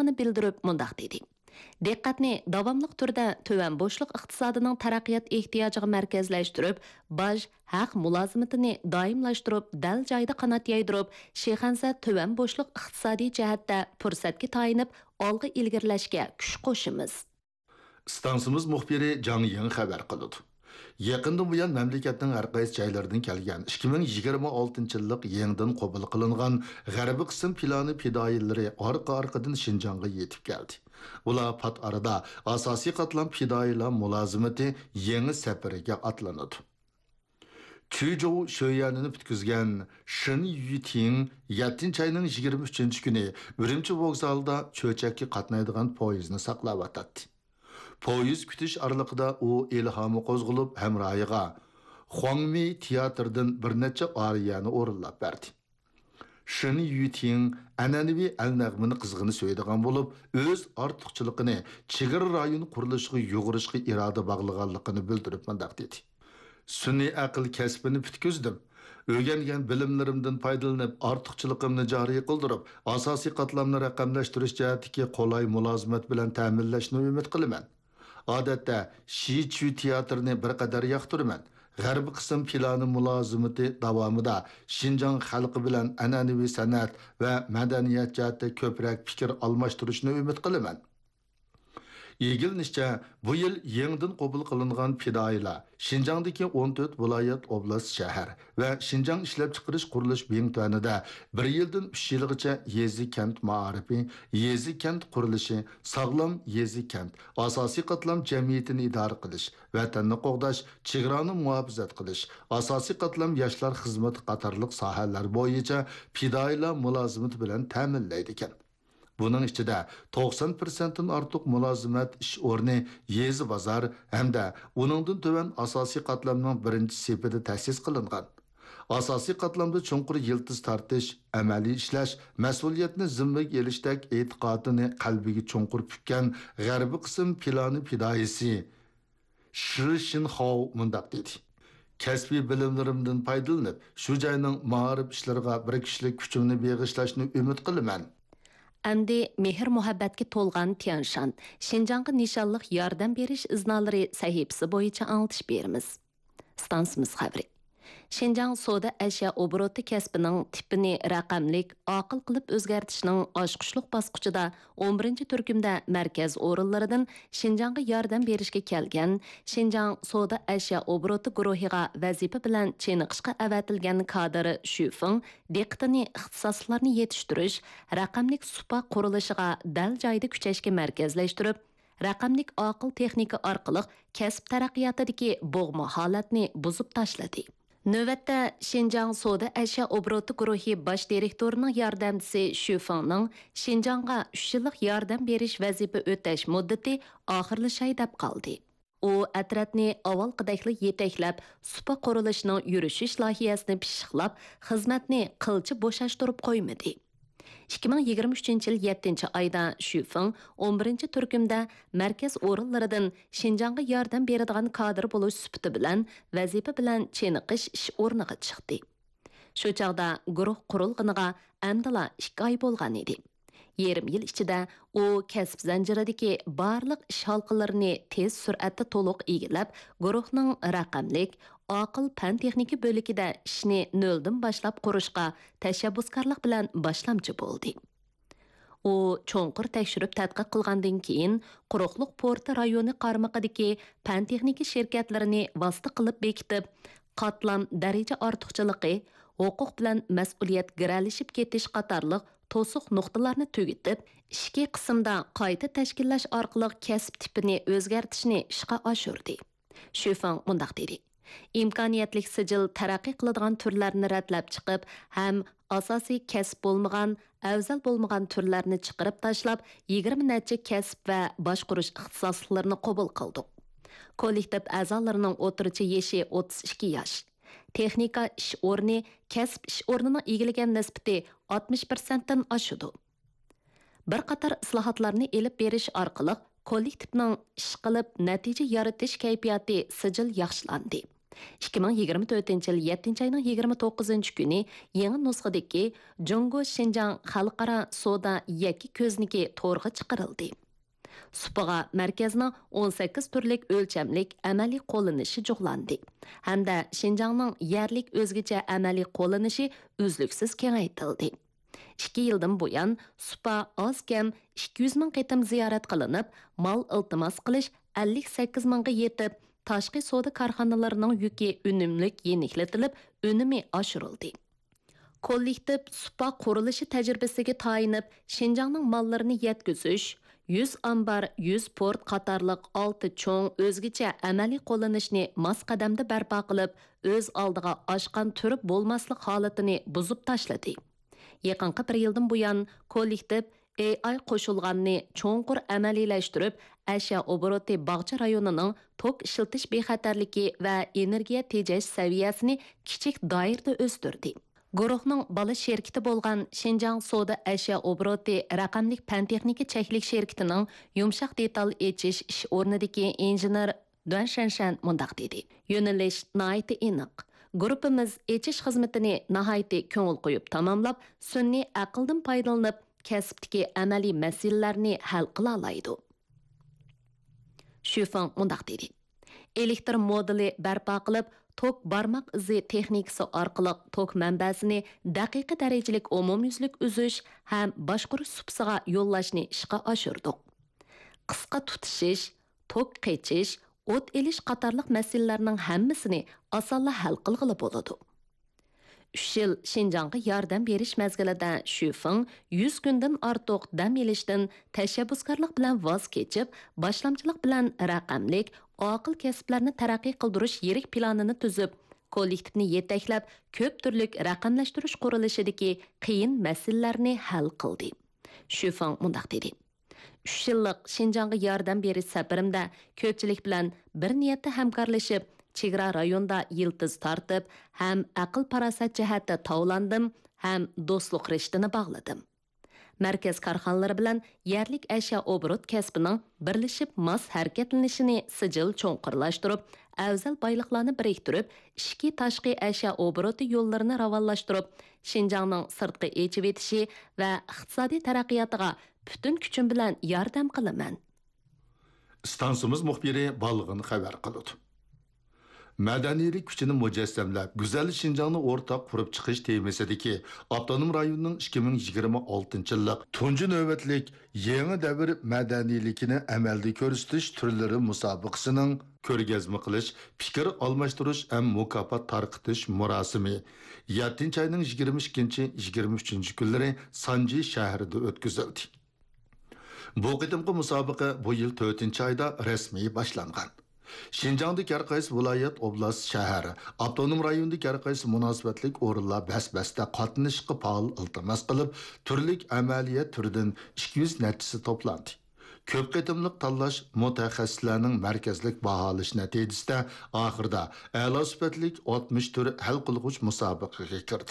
boshlanganligini bildirib mundaq dedi. Diqqatni davomli turda tövan boşluq iqtisodining taraqqiyot ehtiyojiga markazlashtirib, baj haq mulozimatini doimlashtirib, dal joyda qanot yaydirib, Shexansa tövan boşluq iqtisodiy jihatda fursatga tayinib, olg'a ilgirlashga kuch qo'shimiz. Stansimiz muxbiri Jang Ying xabar qildi. Yaqindan buyon mamlakatning har qaysi joylaridan kelgan 2026-yillik yangidan qabul qilingan g'arbiy qism plani fidoyilari orqa-orqadan Şinjanga yetib keldi. Ular pat arada asosiy qatlam fidoyilar mulozimati yangi safariga atlanadi. Chuzhou sho'yanini bitkizgan Shin Yuting 7-oyning 23-kuni Urumchi vokzalida cho'chakka qatnaydigan poyezdni saqlab o'tadi. Poyez kutish araliqida u ilhomi qo'zg'ilib hamrohiga Huangmi teatrdan bir necha ariyani o'rinlab berdi. Shin Yuting an'anaviy al-nag'mini qizg'ini so'yadigan bo'lib, o'z ortiqchiligini chegara rayon qurilishiga yo'g'irishga iroda bog'laganligini bildirib mundaq dedi. Sun'iy aql kasbini bitkizdim. O'rgangan bilimlarimdan foydalanib, ortiqchiligimni joriy qildirib, asosiy qatlamni raqamlashtirish jihatdagi qulay mulozimat bilan ta'minlashni umid qilaman. Odatda Shichu teatrini bir qadar yoqtiraman. G'arbiy qism plani mulozimati davomida Şinjan xalqi bilan an'anaviy san'at va madaniyat jihatda ko'proq fikr almashtirishni umid qilaman. Yegilinishcha, bu yil yangidan qabul qilingan fidoyilar Şinjandagi 14 viloyat oblast shahar va Şinjan ishlab chiqarish qurilish buyumlarida 1 yildan 3 yilgacha yezi kent ma'arifi, yezi kent qurilishi, sog'lom yezi kent, asosiy qatlam jamiyatini idora qilish, vatanni qo'g'dash, chegarani muhofazat qilish, asosiy qatlam yoshlar xizmati qatorliq sohalar bo'yicha fidoyilar mulozimati bilan ta'minlaydi ekan. Bunun içinde 90%'in artıq mülazimet iş o'rni yezi bozor hamda uningdan töven asosiy qatlamning birinchi sepida ta'sis qilingan. Asosiy qatlamda chunqur yiltiz tortish, amaliy ishlash, mas'uliyatni zimmaga elishdek e'tiqodini qalbiga chunqur pukkan g'arbiy qism plani fidoyisi Shi Shinhao mundaq dedi. Kasbiy bilimlarimdan foydalanib, shu joyning ma'rif ishlariga bir kishilik kuchimni beg'ishlashni umid qilaman. Әмді mehr muhabbatga to'lgan Tianshan, Şinjanға nishonliq yordam berish iznolari sahifasi bo'yicha anglitish beramiz. Stansimiz xabari. Şinjan soda ashyo obroti kasbining tipini raqamlik, aql qilib o'zgartishning oshqushliq bosqichida 11-turkumda markaz o'rinlaridan Şinjanga yordam berishga kelgan Şinjan soda ashyo obroti guruhiga vazifa bilan cheniqishga avatilgan kadri Shufeng diqqatini ixtisoslarni yetishtirish, raqamlik supa qurilishiga dal joyda kuchashga markazlashtirib, raqamlik aql texnika orqali kasb taraqqiyotidagi bo'g'ma holatni buzib tashladi. Növətdə Şinjan Soda Əşya Obroti guruhi baş direktorining yordamchisi Shufengning Şinjanga 3 yillik yordam berish vazifa o'tash muddati oxirlashay deb qoldi. U atrofni avvalgidek yetaklab, supa qurilishining yurishish loyihasini pishiqlab, xizmatni qilchi bo'shashtirib qo'ymadi. 2023 yil 7-oyda Shufeng 11-turkumda markaz o'rinlaridan Şinjanga yordam beradigan kadr bo'lish sifati bilan vazifa bilan cheniqish ish o'rniga chiqdi. Shu chaqda guruh qurilganiga amdala 2 oy bo'lgan edi. Yerim yil ichida u kasb zanjiridagi barliq ish halqalarini tez sur'atda to'liq egallab, guruhning raqamlik, aql fan texnika bo'ligida ishni noldan boshlab qurishga tashabbuskorlik bilan boshlamchi bo'ldi. U cho'nqur tekshirib tadqiq qilgandan keyin quruqliq porti rayoni qarmaqidagi fan texnika shirkatlarini vasita qilib bekitib, qatlam daraja ortiqchiligi, huquq bilan mas'uliyat giralishib ketish qatorliq to'siq nuqtalarni tugatib, ishki qismda qayta tashkillash orqali kasb tipini o'zgartishni ishga oshirdi. Shufeng mundaq dedi. İmkoniyatlik sijil taraqqiy qiladigan turlarni radlab chiqib, ham asosiy kasb bo'lmagan, afzal bo'lmagan turlarni chiqarib tashlab, 20 necha kasb va boshqarish ixtisoslarini qabul qildik. Kollektiv a'zolarining o'rtacha yoshi 32 yosh. Texnika ish o'rni, kasb ish o'rnining egillagan nisbati 60%dan oshadi. Bir qator islohotlarni elib berish orqali kollektivning ish qilib natija yaratish kayfiyati sijil yaxshilandi. 2024 yil 7 ayning 29 kuni yangi nusxadagi Jungo Shinjang xalqaro savdo yakki ko'zniki to'rg'a chiqarildi. Supaga markazning 18 turlik o'lchamlik amaliy qo'llanishi jug'landi. Hamda Shinjangning yerlik o'zgacha amaliy qo'llanishi uzluksiz kengaytirildi. 2 yildan buyon Supa oz kam 200 ming qitim ziyorat qilinib, mal iltimos qilish 58 mingga yetib, tashqi savdo korxonalarining yuki unumlik yeniklatilib, unumi oshirildi. Kollektiv Supa qurilishi tajribasiga tayinib, Shinjangning mallarini yetkazish, 100 ambar, 100 port qatarliq 6 cho'ng o'zgacha amaliy qo'llanishni mos qadamda barpo qilib, o'z oldiga oshqan turib bo'lmaslik holatini buzib tashladi. Yaqinqi bir yildan buyon kollektiv AI qo'shilganni cho'nqur amaliylashtirib, ashyo obroti bog'cha rayonining tok ishiltish bexatarligi va energiya tejash saviyasini kichik doirada o'stirdi. Guruhning bola sherkiti bo'lgan Shinjang Soda ashyo obroti raqamlik fan texnika cheklik sherkitining yumshoq detal echish ish o'rnidagi injener Duan Shanshan mundaq dedi. Yo'nalish nihoyatda aniq. Guruhimiz echish xizmatini nihoyatda ko'ngil qo'yib tamomlab, sun'iy aqldan foydalanib, kasbdagi amaliy masalalarni hal qila oladi. Shufang mundaq dedi. Elektr moduli barpo qilib, tok barmoq izi texnikasi orqali tok manbasini daqiqa darajalik umumyuzlik uzish ham boshqarish supsiga yo'llashni ishga oshirdik. Qisqa tutishish, tok qechish, o't elish qatorliq masalalarning hammasini osonla hal qilg'ili bo'ladi. 3 yil Shinjongga yordam berish mezgilida Shufang 100 kundan ortiq dam olishdan tashabbuskorlik bilan voz kechib, boshlamchilik bilan raqamlik, oqil kasblarni taraqqiy qildirish yirik planini tuzib, kollektivni yetaklab, ko'p turlik raqamlashtirish qurilishidagi qiyin masalalarni hal qildi. Shufang mundaq dedi. 3 yillik Shinjongga yordam berish safarimda ko'pchilik bilan bir niyatda hamkorlashib, chegara rayonda yiltiz tortib, ham aql parasat jihatda tovlandim, ham do'stlik rishtini bog'ladim. Markaz korxonalari bilan yerlik ashyo obrot kasbining birlashib mos harakatlanishini sijil cho'nqirlashtirib, afzal boyliqlarni biriktirib, ishki tashqi ashyo obroti yo'llarini ravonlashtirib, Shinjongning sirtqi echib etishi va iqtisodiy taraqqiyotiga butun kuchim bilan yordam qilaman. Stansimiz muxbiri balg'in xabar qildi. Madaniylik kuchini mujassamlab, go'zal Shinjongni o'rtaq qurib chiqish temasidagi avtonom rayonning 2026-yillik tunji navbatlik yangi davr madaniylikini amalda ko'rsatish turlari musobaqasining ko'rgazma qilish, fikr almashtirish ham mukofot tarqitish murosimi 7 ayning 22-23 kunlari Sanji shahrida o'tkazildi. Bu qitimqi musobaqa bu yil 4-oyda rasmiy boshlangan. Shinjongdagi har qaysi viloyat, oblast, shahar, avtonom rayondagi har qaysi munosabatlik o'rinlar bas-basda qatnashishga faol iltimos qilib, turlik amaliyat turidan 200 natijasi to'plandi. Ko'p qitimliq tanlash mutaxassislarning markazlik baholash natijasida oxirida a'lo sifatlik 60 tur hal qilg'uch musobaqaga kirdi.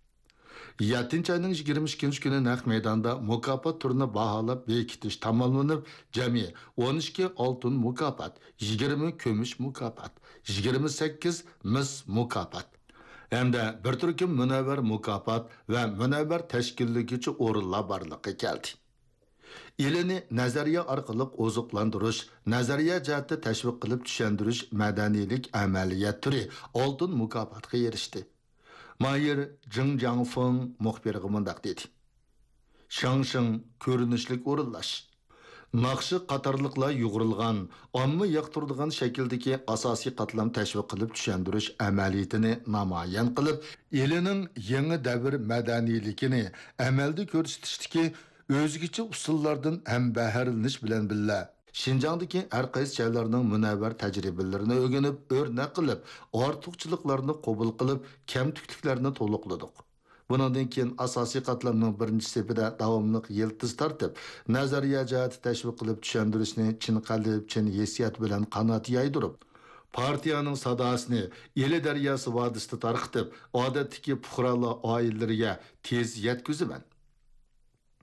7 ayning 22 kuni naq maydonda mukofot turini baholab bekitish tamomlanib, jami 12 oltin mukofot, 20 kumush mukofot, 28 mis mukofot hamda bir turkum munavvar mukofot va munavvar tashkillovchi o'rinlar borliqqa keldi. Ilini nazariya orqali oziqlantirish, nazariya jihatda tashviq qilib tushuntirish madaniylik amaliyot turi oltin mukofotga erishdi. Mahir Jing Jiangfeng muxbiriga mundaq dedi. Shangshing ko'rinishlik o'rinlash. Naqshi qatorliqlar yugurilgan, omma yoqtiradigan shakldagi asosiy qatlam tashviq qilib tushuntirish amaliyatini namoyon qilib, elining yangi davr madaniyligini amalda ko'rsatishdagi o'zgacha usullardan ham bahralanish bilan billa Shinjongdagi har qaysi joylarning munavvar tajribalarini o'rganib, o'rnak qilib, ortiqchiliklarni qabul qilib, kamtukliklarni to'liqladik. Bundan keyin asosiy qatlamning birinchi sepida davomli yiltiz tortib, nazariya jihati tashviq qilib tushuntirishni chin qalb, chin hissiyat bilan qanot yaydirib, partiyaning sadosini Eli daryosi vodisida tarqitib, odatdagi fuqarolar oilalariga tez yetkazaman.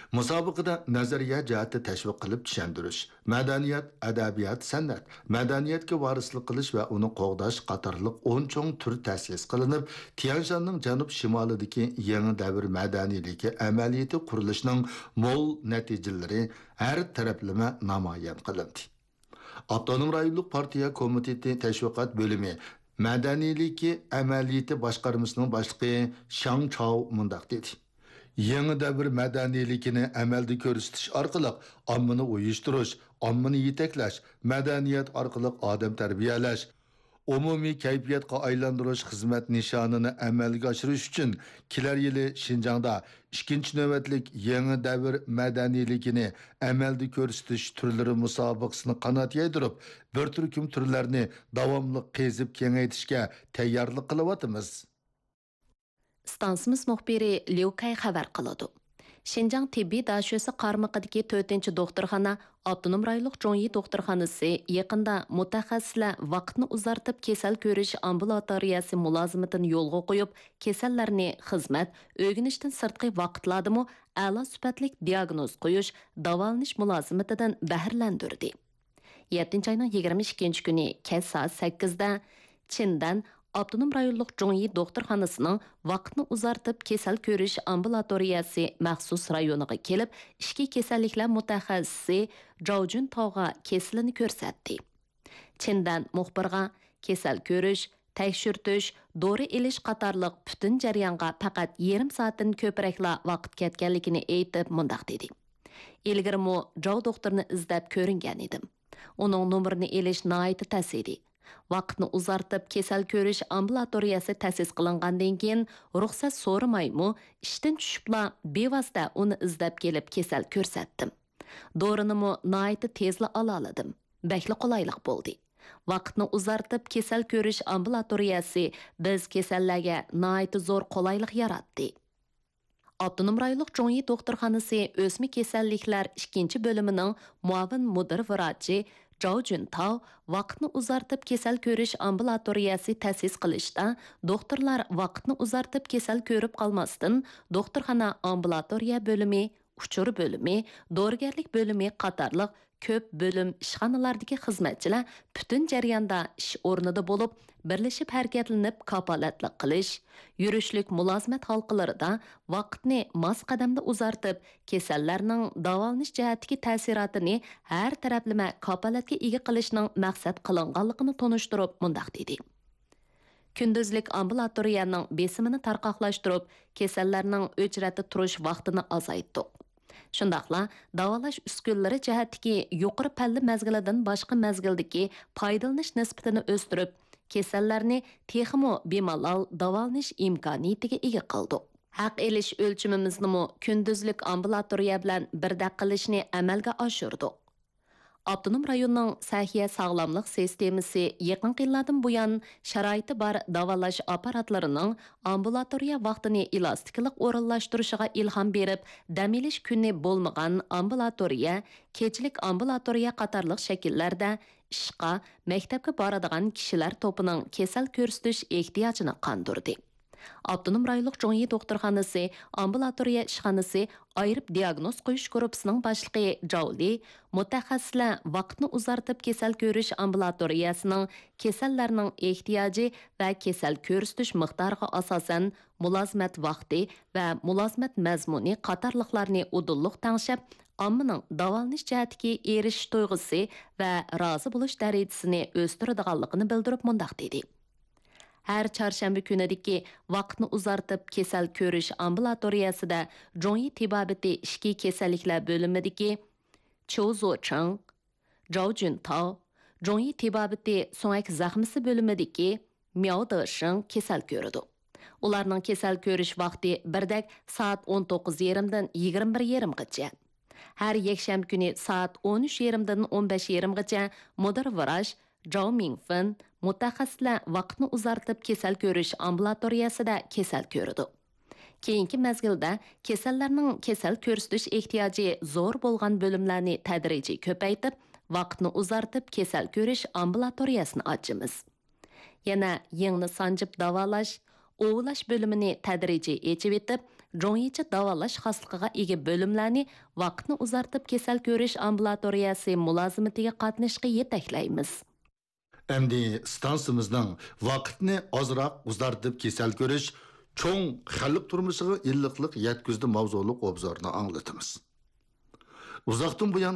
Musobaqada nazariya jihati tashviq qilib tushuntirish, madaniyat, adabiyot, san'at, madaniyatga varislik qilish va uni qo'g'dash qatorliq 10 cho'ng tur ta'sis qilinib, Tianshanning janub-shimolidagi yangi davr madaniyligi amaliyoti qurilishining mo'l natijalari har taraflama namoyon qilindi. Avtonom rayonlik partiya komiteti tashviqot bo'limi madaniyligi amaliyoti boshqarmasining boshlig'i Shang Chao mundaq dedi. Yangi davr madaniyligini amalda ko'rsatish orqali ommani uyushtirish, ommani yetaklash, madaniyat orqali odam tarbiyalash, umumiy kayfiyatga aylantirish xizmat nishonini amalga oshirish uchun kelar yili Xinjiangda ikkinchi navbatlik yangi davr madaniyligini amalda ko'rsatish turlari musobaqasini qanot yaydirib, bir turkum turlarni davomli qezib kengaytirishga tayyorlik qilyapmiz. Stansimiz muxbiri Liu Kai xabar qiladi. Şinjan tibbiy dashosi qarmaqidagi 4-doktorxona Avtonom rayonlik Zhongyi doktorxonasi yaqinda mutaxassislar vaqtni uzartib kasal ko'rish ambulatoriyasi mulozimatini yo'lga qo'yib, kasallarni xizmat, o'rganishdan sirtqi vaqtlardimi a'lo sifatli diagnoz qo'yish, davolanish mulozimatidan bahramlandirdi. 7-oyning 22-kuni kech soat 8da Chindan Avtonom rayonlik Zhongyi doktorxonasining vaqtni uzartib kasal ko'rish ambulatoriyasi maxsus rayoniga kelib, ishki kasalliklar mutaxassisi Zhao Juntauga kesilini ko'rsatdi. Chindan muxbirga kasal ko'rish, tekshirtish, dori ilish qatorliq butun jarayonga faqat yarim soatdan ko'proqla vaqt ketganligini aytib mundaq dedi. Ilgirmi Zhao doktorni izlab ko'ringan edim. Uning nomerini elish nihoyat tas edi. Vaqtni uzartib kasal ko'rish ambulatoriyasi ta'sis qilingandan keyin ruxsat so'ramaymi, ishdan tushibla bevosita uni izlab kelib kasal ko'rsatdim. Dorinimi nihoyat tezla ola oldim. Bakli qulaylik bo'ldi. Vaqtni uzartib kasal ko'rish ambulatoriyasi biz kasallarga nihoyat zo'r qulaylik yaratdi. Avtonom rayonlik Zhongyi doktorxonasi o'sma kasalliklar 2-bo'limining muavin mudir vrachi Zhao Juntao vaqtni uzartib kasal ko'rish ambulatoriyasi ta'sis qilishda doktorlar vaqtni uzartib kasal ko'rib qolmasdan doktorxona ambulatoriya bo'limi, uchur bo'limi, dorigarlik bo'limi qatorliq ko'p bo'lim ishxonalardagi xizmatchilar butun jarayonda ish o'rnida bo'lib, birlashib harakatlanib kapolatlik qilish, yurishlik mulozimat halqalarida vaqtni mos qadamda uzartib, kasallarning davolanish jihatdagi ta'sirotini har taraflama kapolatga ega qilishning maqsad qilinganligini tonishtirib mundaq dedi. Kunduzlik ambulatoriyaning besimini tarqoqlashtirib, kasallarning o'chratda turish vaqtini azaytdik. Shundaqla davolash uskunlari jihatdagi yuqori palla mazgilidan boshqa mazgildagi foydalanish nisbatini o'stirib, kasallarni texmo bemalol davolanish imkoniyatiga ega qildi. Haq elish o'lchimimizni kunduzlik ambulatoriya bilan birda qilishni amalga oshirdik. Avtonom rayonning sahiya sog'lomlik sistemasi yaqin yillardan buyon sharoiti bor davolash apparatlarining ambulatoriya vaqtini elastiklik o'rinlashtirishiga ilhom berib, dam olish kuni bo'lmagan ambulatoriya, kechilik ambulatoriya qatorliq shakllarda ishqa, maktabga boradigan kishilar to'pining kasal ko'rsatish ehtiyojini qondirdi. Avtonom rayonlik Zhongyi doktorxonasi ambulatoriya ishxonasi ayirib diagnoz qo'yish guruhining boshlig'i Zhao Li mutaxassislar vaqtni uzartib kasal ko'rish ambulatoriyasining kasallarning ehtiyoji va kasal ko'rsatish miqdoriga asosan mulozimat vaqti va mulozimat mazmuni qatorliqlarni udulliq tangshab, ommaning davolanish jihatdagi erishish tuyg'usi va rozi bo'lish darajasini o'stiradiganligini bildirib mundaq dedi. Her çarşamba günüdeki vaqtni uzartib kasal ko'rish ambulatoriyasida Zhongyi tibabati ishki kasalliklar bo'limidagi Qiu Zuocheng, Zhao Juntao, Zhongyi tibabati so'ngak zaxmisi bo'limidagi Miao Desheng kasal ko'rdi. Ularning kasal ko'rish vaqti birdak soat 19:30 dan 21:30gacha. Her yakshanba kuni soat 13:30 dan 15:30gacha mudir vrach Zhao Mingfen mutaxassislar vaqtni uzartib kasal ko'rish ambulatoriyasida kasal ko'rdi. Keyingi mezgilda kasallarning kasal ko'rsatish ehtiyoji zo'r bo'lgan bo'limlarni tadrijiy ko'paytib, vaqtni uzartib kasal ko'rish ambulatoriyasini ochamiz. Yana yengni sanjib davolash, ovulash bo'limini tadrijiy echib etib, жоңйичи davolash xosligiga ega bo'limlarni vaqtni uzartib kasal ko'rish ambulatoriyasi mulozimatiga qatnashishga yetaklaymiz. Әмді станцымыздың вақытны азырақ ұзартып кесел көріш, чоң халық тұрмысыға иллықлық еткізді мавзолық обзорына аңлатымыз. Uzaqdan bu